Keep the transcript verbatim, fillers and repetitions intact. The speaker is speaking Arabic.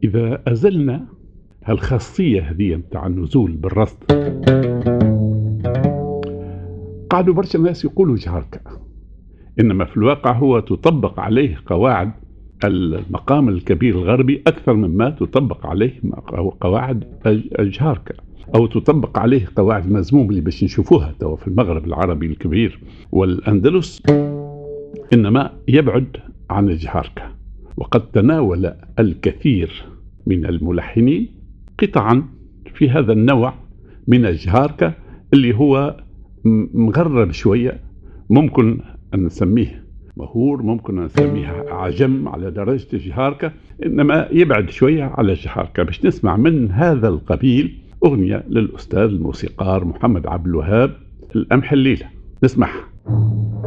إذا أزلنا هالخاصية هذه متاع النزول بالرصد، قعدوا برشا ناس يقولوا جهاركا، إنما في الواقع هو تطبق عليه قواعد المقام الكبير الغربي أكثر مما تطبق عليه قواعد الجهاركا، أو تطبق عليه قواعد المزموم اللي باش نشوفوها توا في المغرب العربي الكبير والأندلس، إنما يبعد عن الجهاركا. وقد تناول الكثير من الملحنين قطعا في هذا النوع من الجهاركا اللي هو مغرب شوية، ممكن أن نسميه مهور، ممكن أن نسميه عجم على درجة الجهاركا، إنما يبعد شوية على الجهاركا. باش نسمع من هذا القبيل أغنية للأستاذ الموسيقار محمد عبد الوهاب، القمح الليلة، نسمعها.